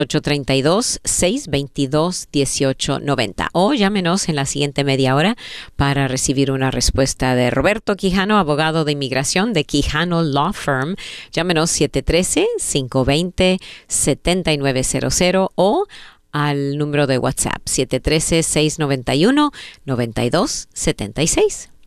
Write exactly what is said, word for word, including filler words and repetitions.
ocho tres dos, seis dos dos, uno ocho nueve cero o llámenos en la siguiente media hora para recibir una respuesta de Roberto Quijano, abogado de inmigración de Quijano Law Firm. Llámenos siete uno tres, cinco dos cero, siete nueve cero cero o al número de WhatsApp siete uno tres, seis nueve uno, nueve dos siete seis.